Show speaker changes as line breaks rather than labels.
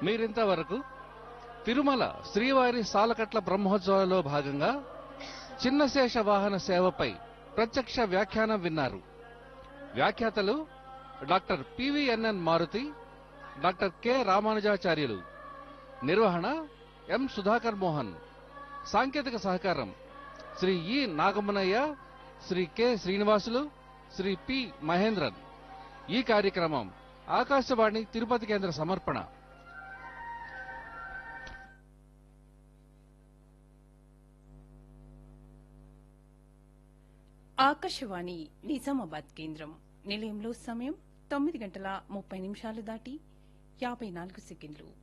మీరింతవరకు తిరుమల శ్రీవారి సాలకట్ల బ్రహ్మోత్సవాలలో భాగంగా చిన్నశేష వాహన సేవపై ప్రత్యక్ష వ్యాఖ్యానం విన్నారు. వ్యాఖ్యాతలు doctor PVNN Maruti, doctor K రామానుజాచార్యులు. నిర్వహణ ఎం సుధాకర్ మోహన్. సాంకేతిక సహకారం శ్రీ ఇ నాగమనయ్య, శ్రీ కె శ్రీనివాసులు, శ్రీ పి మహేంద్రన్. ఈ కార్యక్రమం ఆకాశవాణి తిరుపతి కేంద్ర సమర్పణ.
ఆకాశవాణి నిజామాబాద్ కేంద్రం. నిలయంలో సమయం 9:30 దాటి 54 సెకండ్లు.